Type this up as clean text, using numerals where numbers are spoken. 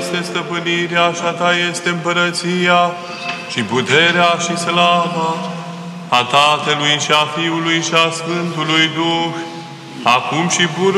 este stăpânirea, și a ta este împărăția, și puterea, și slava, a Tatălui, și a Fiului, și a Sfântului Duh, acum și pururea,